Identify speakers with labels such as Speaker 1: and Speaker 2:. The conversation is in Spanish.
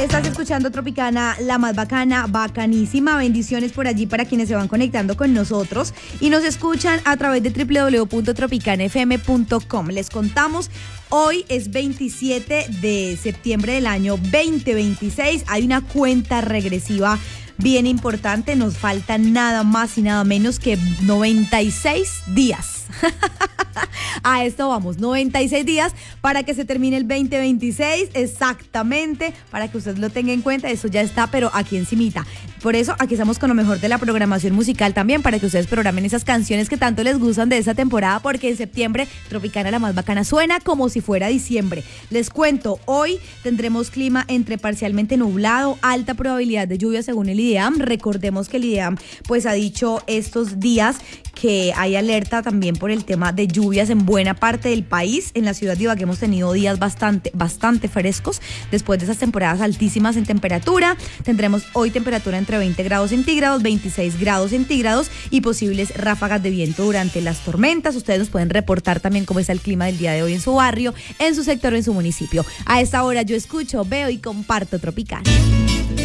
Speaker 1: Estás escuchando Tropicana, la más bacana, bacanísima. Bendiciones por allí para quienes se van conectando con nosotros y nos escuchan a través de www.tropicanafm.com. Les contamos, hoy es 27 de septiembre del año 2026. Hay una cuenta regresiva bien importante. Nos faltan nada más y nada menos que 96 días. A esto vamos, 96 días para que se termine el 2026, exactamente, para que usted lo tenga en cuenta. Eso ya está, pero aquí encimita. Por eso aquí estamos con lo mejor de la programación musical también, para que ustedes programen esas canciones que tanto les gustan de esta temporada, porque en septiembre Tropicana, la más bacana, suena como si fuera diciembre. Les cuento, hoy tendremos clima entre parcialmente nublado, alta probabilidad de lluvia según el IDEAM. Recordemos que el IDEAM pues ha dicho estos días que hay alerta también por el tema de lluvias en buena parte del país. En la ciudad de Ibagué hemos tenido días bastante frescos después de esas temporadas altísimas en temperatura. Tendremos hoy temperatura entre 20 grados centígrados, 26 grados centígrados y posibles ráfagas de viento durante las tormentas. Ustedes nos pueden reportar también cómo está el clima del día de hoy en su barrio, en su sector o en su municipio. A esta hora yo escucho, veo y comparto Tropicana.